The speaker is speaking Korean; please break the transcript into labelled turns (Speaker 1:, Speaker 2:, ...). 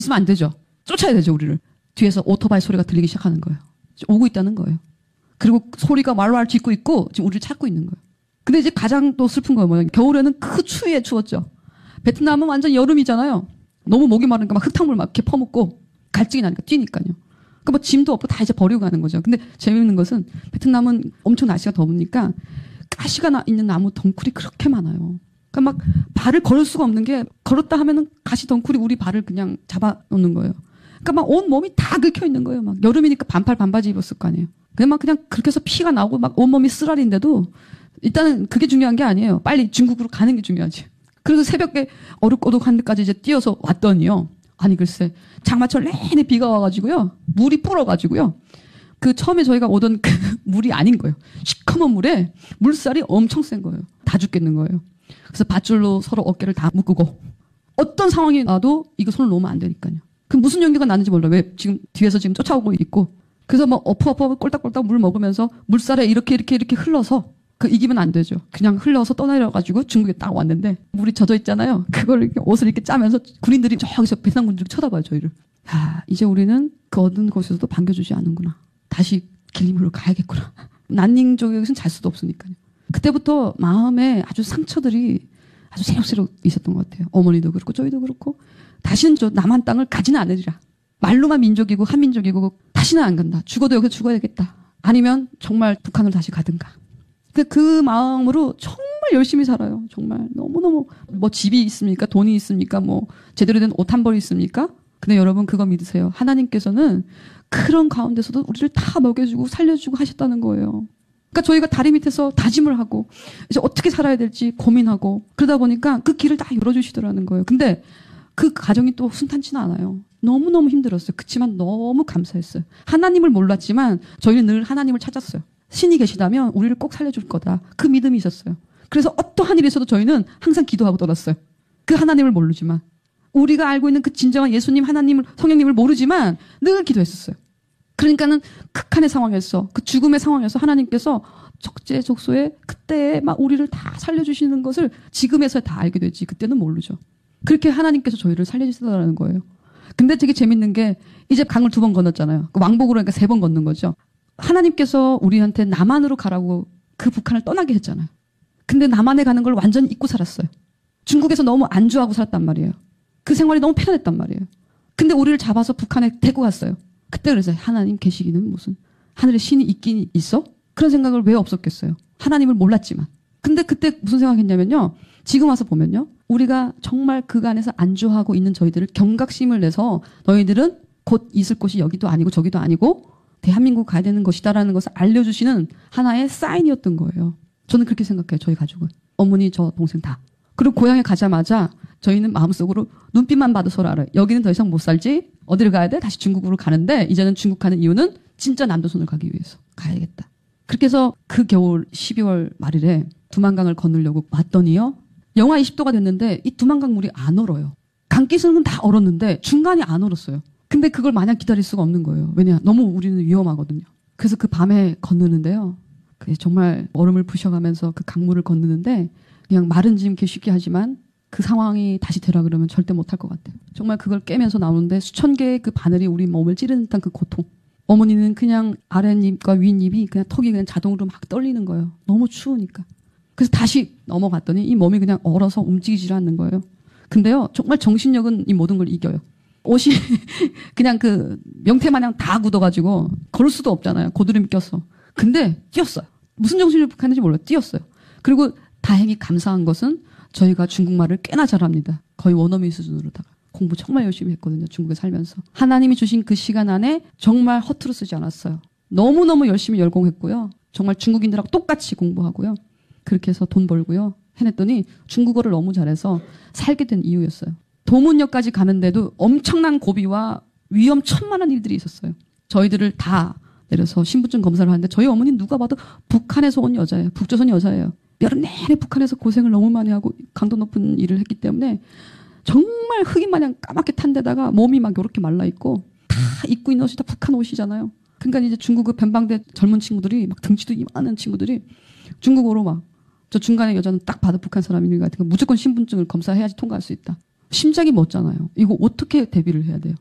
Speaker 1: 있으면 안 되죠. 쫓아야 되죠, 우리를. 뒤에서 오토바이 소리가 들리기 시작하는 거예요. 오고 있다는 거예요. 그리고 소리가 말왈 짖고 있고 지금 우리를 찾고 있는 거예요. 근데 이제 가장 또 슬픈 건 뭐예요? 겨울에는 그 추위에 추웠죠. 베트남은 완전 여름이잖아요. 너무 목이 마르니까 막 흙탕물 막 이렇게 퍼먹고 갈증이 나니까 뛰니까요. 그러니까 뭐 짐도 없고 다 이제 버리고 가는 거죠. 근데 재미있는 것은 베트남은 엄청 날씨가 더우니까 가시가 있는 나무 덩쿨이 그렇게 많아요. 그러니까 막 발을 걸을 수가 없는 게 걸었다 하면은 가시 덩쿨이 우리 발을 그냥 잡아놓는 거예요. 그러니까 막 온 몸이 다 긁혀 있는 거예요. 막 여름이니까 반팔 반바지 입었을 거 아니에요. 그냥 그렇게 해서 피가 나오고 막 온몸이 쓰라린데도 일단은 그게 중요한 게 아니에요. 빨리 중국으로 가는 게 중요하지. 그래서 새벽에 어둑어둑한 데까지 이제 뛰어서 왔더니요. 아니 글쎄 장마철 내내 비가 와가지고요. 물이 불어가지고요. 그 처음에 저희가 오던 그 물이 아닌 거예요. 시커먼 물에 물살이 엄청 센 거예요. 다 죽겠는 거예요. 그래서 밧줄로 서로 어깨를 다 묶고 어떤 상황이 나도 이거 손을 놓으면 안 되니까요. 그 무슨 용기가 나는지 몰라요. 왜 지금 뒤에서 지금 쫓아오고 있고 그래서 막 어퍼 꼴딱꼴딱 물 먹으면서 물살에 이렇게 흘러서 그 이기면 안 되죠. 그냥 흘러서 떠내려가지고 중국에 딱 왔는데 물이 젖어 있잖아요. 그걸 이렇게 옷을 이렇게 짜면서 군인들이 저기서 베트남군들이 쳐다봐요 저희를. 야 이제 우리는 그 어두운 곳에서도 반겨주지 않는구나. 다시 길림으로 가야겠구나. 난닝 쪽에서는 잘 수도 없으니까요. 그때부터 마음에 아주 상처들이 아주 새록새록 있었던 것 같아요. 어머니도 그렇고 저희도 그렇고 다시는 저 남한 땅을 가지는 않으리라. 말로만 민족이고 한민족이고 다시는 안 간다. 죽어도 여기서 죽어야겠다. 아니면 정말 북한을 다시 가든가. 그 마음으로 정말 열심히 살아요. 정말 너무너무 뭐 집이 있습니까? 돈이 있습니까? 뭐 제대로 된 옷 한 벌이 있습니까? 근데 여러분 그거 믿으세요. 하나님께서는 그런 가운데서도 우리를 다 먹여주고 살려주고 하셨다는 거예요. 그러니까 저희가 다리 밑에서 다짐을 하고 이제 어떻게 살아야 될지 고민하고 그러다 보니까 그 길을 다 열어주시더라는 거예요. 근데 그 과정이 또 순탄치는 않아요. 너무너무 힘들었어요. 그렇지만 너무 감사했어요. 하나님을 몰랐지만 저희는 늘 하나님을 찾았어요. 신이 계시다면 우리를 꼭 살려줄 거다. 그 믿음이 있었어요. 그래서 어떠한 일이 있어도 저희는 항상 기도하고 떠났어요. 그 하나님을 모르지만 우리가 알고 있는 그 진정한 예수님, 하나님을, 성령님을 모르지만 늘 기도했었어요. 그러니까는 극한의 상황에서 그 죽음의 상황에서 하나님께서 적재적소에 그때에 막 우리를 다 살려주시는 것을 지금에서 다 알게 되지 그때는 모르죠. 그렇게 하나님께서 저희를 살려주시더라는 거예요. 근데 되게 재밌는 게 이제 강을 2번 건넜잖아요. 왕복으로 그러니까 3번 걷는 거죠. 하나님께서 우리한테 남한으로 가라고 그 북한을 떠나게 했잖아요. 근데 남한에 가는 걸 완전히 잊고 살았어요. 중국에서 너무 안주하고 살았단 말이에요. 그 생활이 너무 편했단 말이에요. 근데 우리를 잡아서 북한에 데리고 갔어요. 그때 그래서 하나님 계시기는 무슨 하늘에 신이 있긴 있어? 그런 생각을 왜 없었겠어요. 하나님을 몰랐지만. 근데 그때 무슨 생각했냐면요. 지금 와서 보면요. 우리가 정말 그간에서 안주하고 있는 저희들을 경각심을 내서 너희들은 곧 있을 곳이 여기도 아니고 저기도 아니고 대한민국 가야 되는 것이다라는 것을 알려주시는 하나의 사인이었던 거예요. 저는 그렇게 생각해요. 저희 가족은. 어머니, 저 동생 다. 그리고 고향에 가자마자 저희는 마음속으로 눈빛만 봐도 서로 알아요. 여기는 더 이상 못 살지? 어디를 가야 돼? 다시 중국으로 가는데 이제는 중국 가는 이유는 진짜 남조선을 가기 위해서 가야겠다. 그렇게 해서 그 겨울 12월 말일에 두만강을 건너려고 왔더니요. 영하 20도가 됐는데 이 두만강 물이 안 얼어요. 강기슭은 다 얼었는데 중간이 안 얼었어요. 근데 그걸 마냥 기다릴 수가 없는 거예요. 왜냐? 너무 우리는 위험하거든요. 그래서 그 밤에 건너는데요. 정말 얼음을 부셔가면서 그 강물을 건너는데 그냥 마른 짐 이렇게 쉽게 하지만 그 상황이 다시 되라 그러면 절대 못할 것 같아요. 정말 그걸 깨면서 나오는데 수천 개의 그 바늘이 우리 몸을 찌르는 듯한 그 고통. 어머니는 그냥 아랫입과 윗입이 그냥 턱이 그냥 자동으로 막 떨리는 거예요. 너무 추우니까. 그래서 다시 넘어갔더니 이 몸이 그냥 얼어서 움직이질 않는 거예요. 근데요, 정말 정신력은 이 모든 걸 이겨요. 옷이 그냥 그 명태마냥 다 굳어가지고 걸을 수도 없잖아요. 고드름이 껴서. 근데 뛰었어요. 무슨 정신력을 하는지 몰라요. 뛰었어요. 그리고 다행히 감사한 것은 저희가 중국말을 꽤나 잘합니다. 거의 원어민 수준으로다가. 공부 정말 열심히 했거든요. 중국에 살면서. 하나님이 주신 그 시간 안에 정말 허투루 쓰지 않았어요. 너무너무 열심히 열공했고요. 정말 중국인들하고 똑같이 공부하고요. 그렇게 해서 돈 벌고요. 해냈더니 중국어를 너무 잘해서 살게 된 이유였어요. 도문역까지 가는데도 엄청난 고비와 위험천만한 일들이 있었어요. 저희들을 다 내려서 신분증 검사를 하는데 저희 어머니는 누가 봐도 북한에서 온 여자예요. 북조선 여자예요. 여름 내내 북한에서 고생을 너무 많이 하고 강도 높은 일을 했기 때문에 정말 흑인 마냥 까맣게 탄 데다가 몸이 막 이렇게 말라있고 다 입고 있는 옷이 다 북한 옷이잖아요. 그러니까 이제 중국 그 변방대 젊은 친구들이 막 등치도 이만한 친구들이 중국어로 막 저 중간에 여자는 딱 봐도 북한 사람이니까 무조건 신분증을 검사해야지 통과할 수 있다. 심장이 멎잖아요. 이거 어떻게 대비를 해야 돼요?